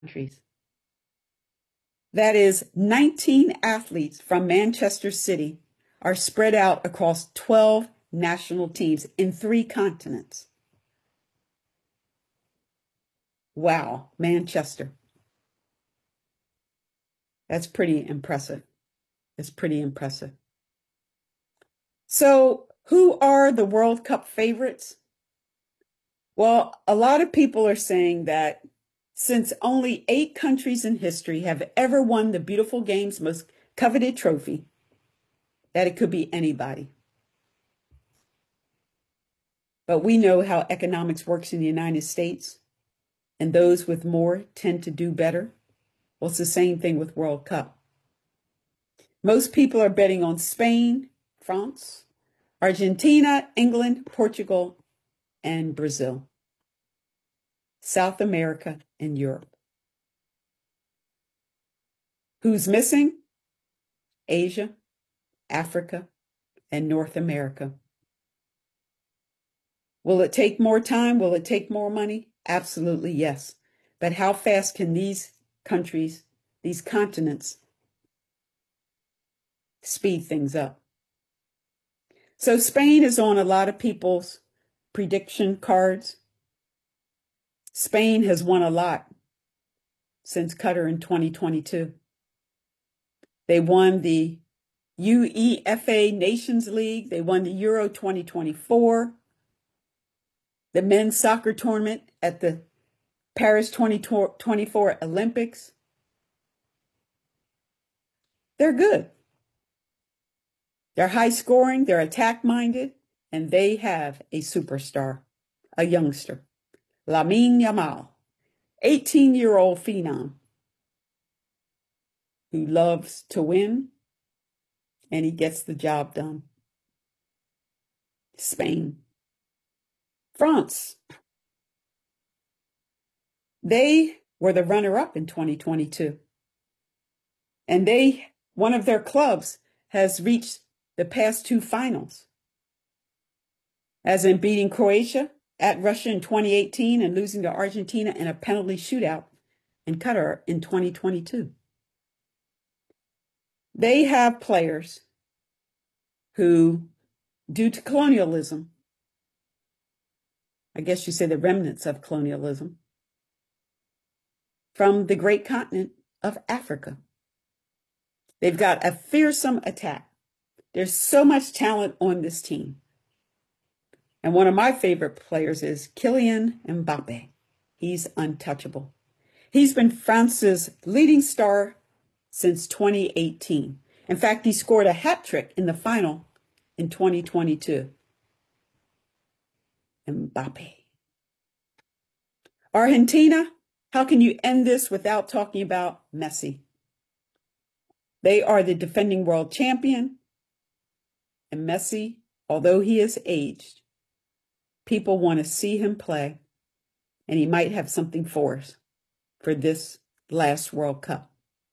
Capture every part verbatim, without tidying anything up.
countries. That is, nineteen athletes from Manchester City are spread out across twelve national teams in three continents. Wow, Manchester. That's pretty impressive. It's pretty impressive. So, who are the World Cup favorites? Well, a lot of people are saying that since only eight countries in history have ever won the beautiful game's most coveted trophy, that it could be anybody. But we know how economics works in the United States, and those with more tend to do better. Well, it's the same thing with World Cup. Most people are betting on Spain, France, Argentina, England, Portugal, and Brazil, South America, and Europe. Who's missing? Asia, Africa, and North America. Will it take more time? Will it take more money? Absolutely, yes. But how fast can these countries, these continents, speed things up? So Spain is on a lot of people's prediction cards. Spain has won a lot since Qatar in twenty twenty-two. They won the UEFA Nations League. They won the Euro twenty twenty-four. The men's soccer tournament at the Paris twenty twenty-four Olympics. They're good. They're high scoring, they're attack minded, and they have a superstar, a youngster, Lamine Yamal, eighteen year old phenom who loves to win, and he gets the job done. Spain. France. They were the runner-up in twenty twenty-two. And they, one of their clubs has reached the past two finals, as in beating Croatia at Russia in twenty eighteen and losing to Argentina in a penalty shootout in Qatar in twenty twenty-two. They have players who, due to colonialism, I guess you say the remnants of colonialism, from the great continent of Africa. They've got a fearsome attack. There's so much talent on this team. And one of my favorite players is Kylian Mbappe. He's untouchable. He's been France's leading star since twenty eighteen. In fact, he scored a hat trick in the final in twenty twenty-two. Mbappe. Argentina, how can you end this without talking about Messi? They are the defending world champion. And Messi, although he is aged, people want to see him play. And he might have something for us for this last World Cup.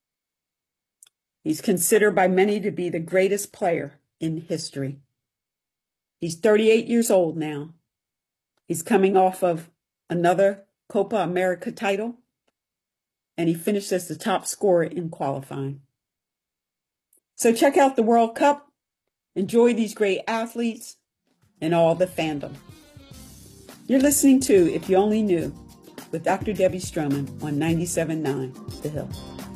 He's considered by many to be the greatest player in history. He's thirty-eight years old now. He's coming off of another Copa America title, and he finished as the top scorer in qualifying. So check out the World Cup. Enjoy these great athletes and all the fandom. You're listening to If You Only Knew with Doctor Debbie Stroman on ninety-seven point nine The Hill.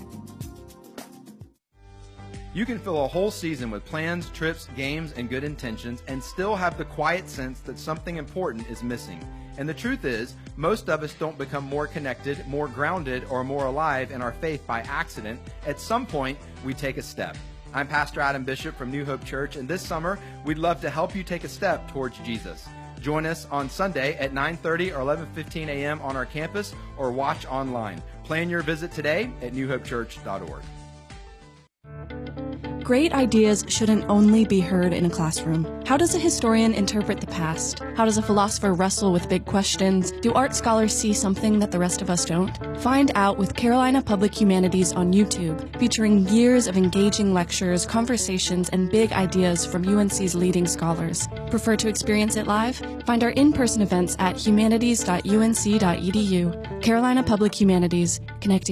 You can fill a whole season with plans, trips, games, and good intentions and still have the quiet sense that something important is missing. And the truth is, most of us don't become more connected, more grounded, or more alive in our faith by accident. At some point, we take a step. I'm Pastor Adam Bishop from New Hope Church, and this summer, we'd love to help you take a step towards Jesus. Join us on Sunday at nine thirty or eleven fifteen a m on our campus or watch online. Plan your visit today at new hope church dot org. Great ideas shouldn't only be heard in a classroom. How does a historian interpret the past? How does a philosopher wrestle with big questions? Do art scholars see something that the rest of us don't? Find out with Carolina Public Humanities on YouTube, featuring years of engaging lectures, conversations, and big ideas from U N C's leading scholars. Prefer to experience it live? Find our in-person events at humanities dot u n c dot e d u. Carolina Public Humanities, connecting